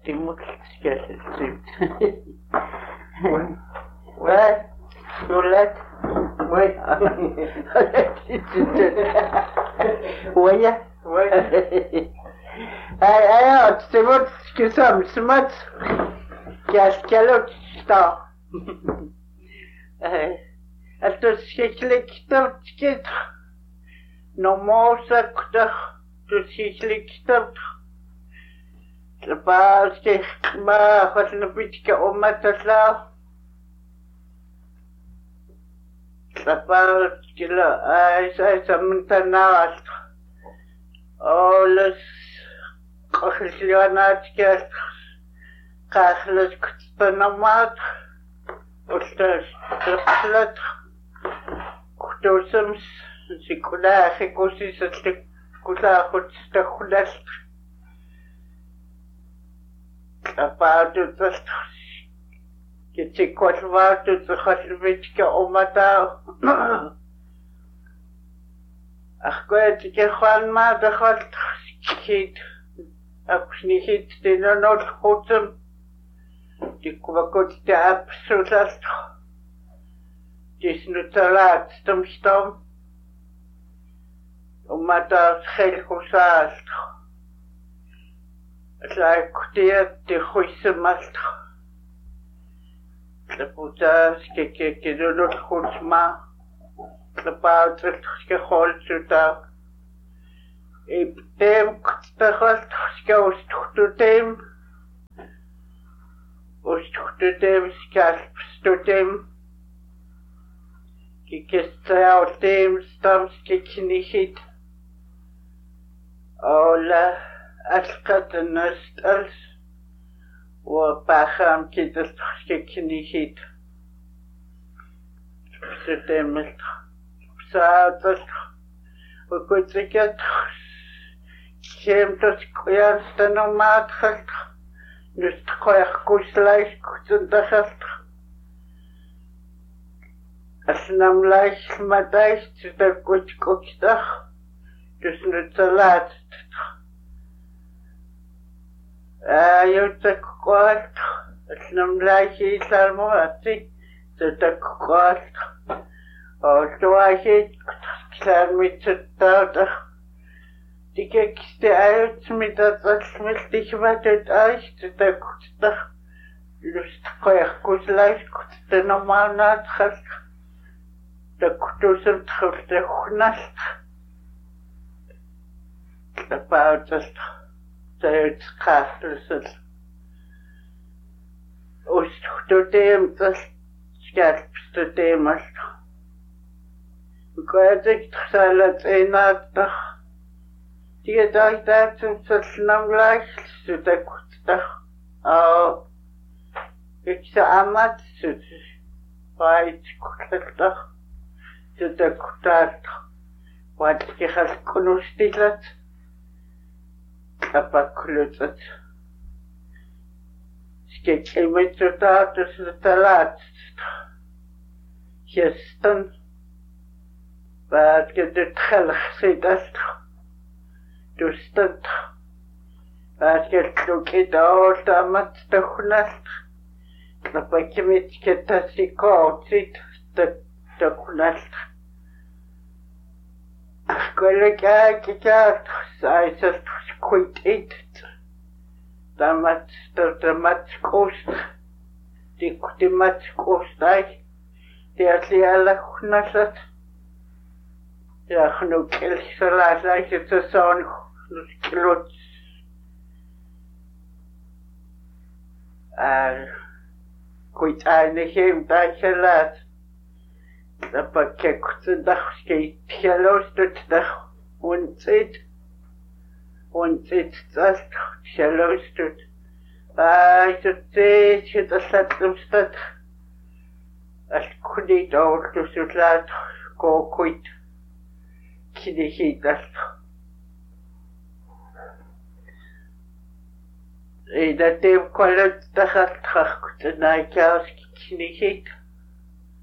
Timotskassit. Hvad? Cholat? Oui. Oya? Oui. Ay, Timotskasam smat. Kaskalot sta. Altså skiklikter skit. Normosakter. Du skiklikter. Lepas ma khasnapitska umatasla. Lepas kila ay samantanal. Alles qahlianatska qahlas kutanamat. Ustas trapslat. Kutosams sikula khikusis kula khutstakhulal. About the get a quadrant to the Hosvitska Omata. Ach, go to get one mother hot kid. A hit dinner not hotem. The Kuakot the absolute. This nutalat, stumstom. Omata Helhusast. Like the huisemast. The putas que do not husma. The powder que hold to the. If them the host goes to them. Us to them scalps to them. Kikes out them stumps kicking hit. All Ascatnest als or Bacham Kiddles Kikini heat. September Saturday, we could get came to square stanomat, just quite like couldn't the health. As nam like my dice to the good cookstach, just not a lad. You take quite a snum like he's almost the quite. Also, I hate clan me to the cakes the out me that smells the wetted ice to the cookstach. Just quite good life, the normal not has the doesn't have the nest about just. Het castles. Oost to them the scalps to them. Because it's salad in that. Die dag dat het snam lijkt to the kusta. Oh, it's amat to fight kusta. To the kusta. Wat je gaat kunnen stellen. Kapaklutet. Skik met de datus de laatst. Gisteren. Wat je dit gelg ziet als. Dus dat. Wat je ook in de oude met de gunast. Wat je met je dat je koud ziet. De gunast. Gwylig ag zei ze kwyt eet. Damat kost. Die mat kost ai. Die alli alla gnasat. Ja, genoeg kilsalaat lijkt het te zo'n klots. Kwyt einig hem dat je laat. Dat ik de dag schiet geloosterd dag ontzit dat geloosterd. Ik zit je dat laat hem staat. Als ik niet over dus het laat go kwijt. Kijk je dat. Dat hem kwam dat gaat terug. Dat ik als ik niet